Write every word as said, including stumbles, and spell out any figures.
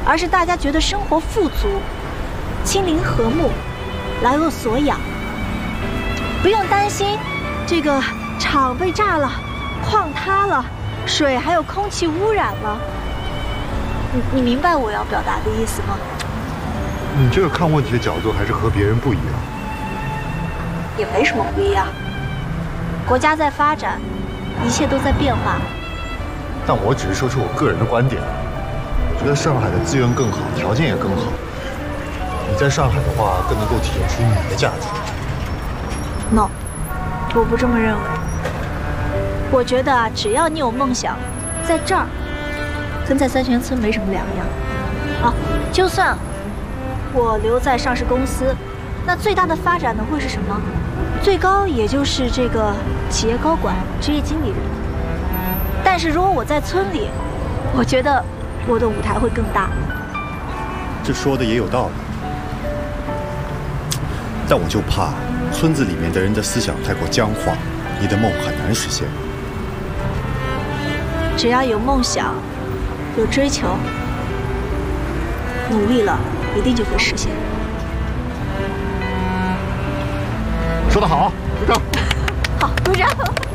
而是大家觉得生活富足、亲邻和睦、来有所养，不用担心这个厂被炸了、矿塌了、水还有空气污染了。你你明白我要表达的意思吗？ 你这个看问题的角度还是和别人不一样。 也没什么不一样。国家在发展，一切都在变化。 但我只是说出我个人的观点。我觉得上海的资源更好，条件也更好。你在上海的话，更能够体现出你的价值。 No， 我不这么认为。我觉得啊，只要你有梦想，在这儿跟在三泉村没什么两样。啊，就算我留在上市公司，那最大的发展呢会是什么？最高也就是这个企业高管、职业经理人。但是如果我在村里，我觉得我的舞台会更大。 这说的也有道理，但我就怕村子里面的人的思想太过僵化，你的梦很难实现。 只要有梦想，有追求，努力了，一定就会实现。 说得好，鼓掌。 好，鼓掌。